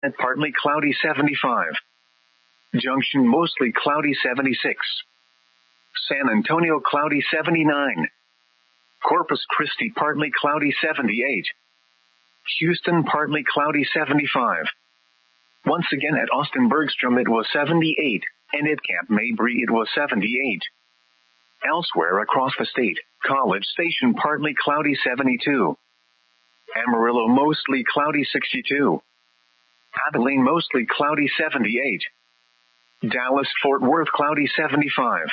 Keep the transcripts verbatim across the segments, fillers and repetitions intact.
partly cloudy seventy-five. Junction mostly cloudy seventy-six. San Antonio cloudy seventy-nine. Corpus Christi partly cloudy seventy-eight. Houston partly cloudy seventy-five. Once again at Austin Bergstrom it was seventy-eight, and at Camp Mabry it was seventy-eight. Elsewhere across the state, College Station partly cloudy seventy-two. Amarillo mostly cloudy sixty-two. Abilene mostly cloudy seventy-eight. Dallas-Fort Worth cloudy seventy-five.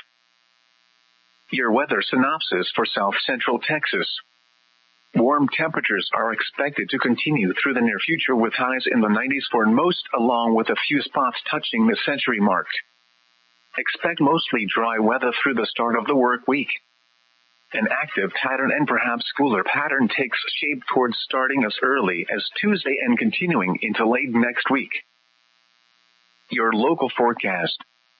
Your weather synopsis for South Central Texas. Warm temperatures are expected to continue through the near future with highs in the nineties for most, along with a few spots touching the century mark. Expect mostly dry weather through the start of the work week. An active pattern and perhaps cooler pattern takes shape towards starting as early as Tuesday and continuing into late next week. Your local forecast.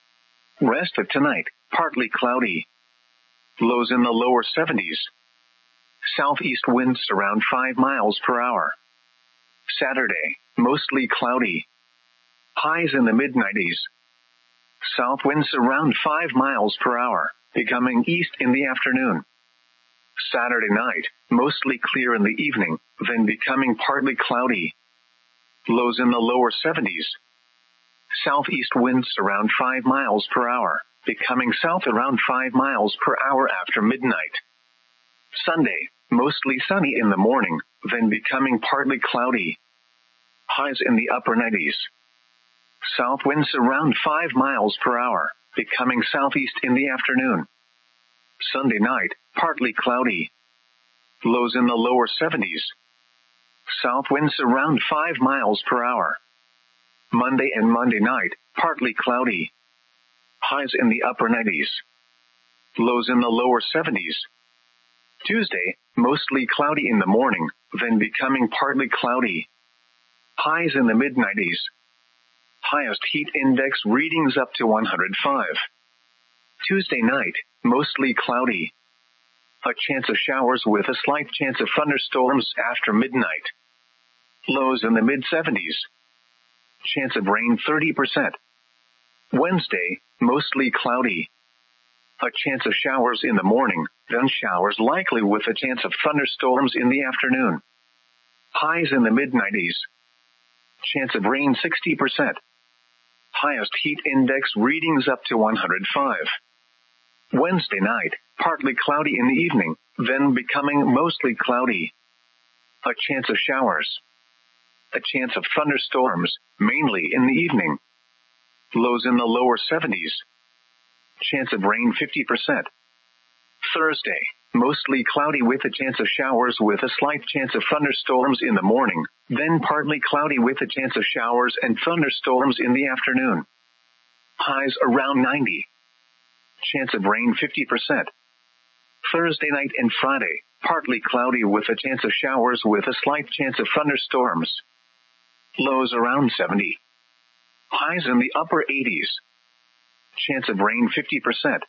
Rest of tonight, partly cloudy. Lows in the lower seventies. Southeast winds around five miles per hour. Saturday, mostly cloudy. Highs in the mid nineties. South winds around five miles per hour, becoming east in the afternoon. Saturday night, mostly clear in the evening, then becoming partly cloudy. Lows in the lower seventies. Southeast winds around five miles per hour, becoming south around five miles per hour after midnight. Sunday, mostly sunny in the morning, then becoming partly cloudy. Highs in the upper nineties. South winds around five miles per hour, becoming southeast in the afternoon. Sunday night, partly cloudy. Lows in the lower seventies. South winds around five miles per hour. Monday and Monday night, partly cloudy. Highs in the upper nineties. Lows in the lower seventies. Tuesday, mostly cloudy in the morning, then becoming partly cloudy. Highs in the mid nineties. Highest heat index readings up to one hundred five. Tuesday night, mostly cloudy. A chance of showers with a slight chance of thunderstorms after midnight. Lows in the mid seventies. Chance of rain thirty percent. Wednesday, mostly cloudy. A chance of showers in the morning, then showers likely with a chance of thunderstorms in the afternoon. Highs in the mid nineties. Chance of rain sixty percent. Highest heat index readings up to one hundred five. Wednesday night, partly cloudy in the evening, then becoming mostly cloudy. A chance of showers. A chance of thunderstorms, mainly in the evening. Lows in the lower seventies. Chance of rain fifty percent. Thursday, mostly cloudy with a chance of showers with a slight chance of thunderstorms in the morning, then partly cloudy with a chance of showers and thunderstorms in the afternoon. Highs around ninety. Chance of rain fifty percent. Thursday night and Friday, partly cloudy with a chance of showers with a slight chance of thunderstorms. Lows around seventy. Highs in the upper eighties. Chance of rain fifty percent.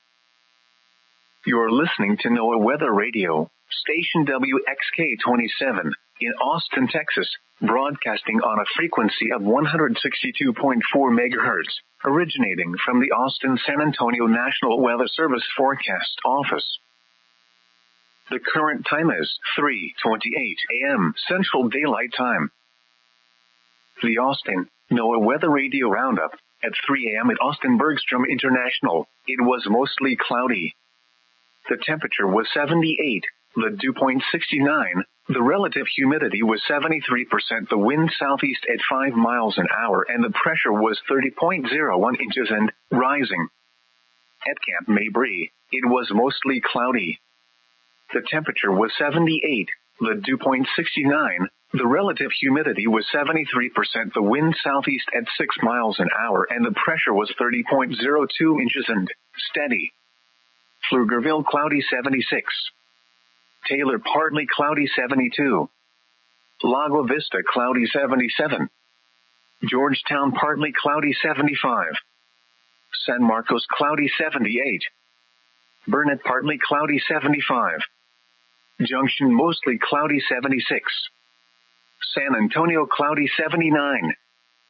You're listening to NOAA Weather Radio, station W X K twenty-seven, in Austin, Texas, broadcasting on a frequency of one hundred sixty-two point four megahertz, originating from the Austin-San Antonio National Weather Service Forecast Office. The current time is three twenty-eight a.m. Central Daylight Time. The Austin NOAA Weather Radio Roundup. At three a.m. at Austin Bergstrom International, it was mostly cloudy. The temperature was seventy-eight, the dew point sixty-nine, the relative humidity was seventy-three percent, the wind southeast at five miles an hour, and the pressure was thirty point zero one inches and rising. At Camp Mabry, it was mostly cloudy. The temperature was seventy-eight, the dew point sixty-nine, the relative humidity was seventy-three percent, the wind southeast at six miles an hour, and the pressure was thirty point zero two inches and steady. Pflugerville cloudy seventy-six. Taylor partly cloudy seventy-two. Lago Vista cloudy seventy-seven. Georgetown partly cloudy seventy-five. San Marcos cloudy seventy-eight. Burnett partly cloudy seventy-five. Junction mostly cloudy seventy-six. San Antonio cloudy seventy-nine.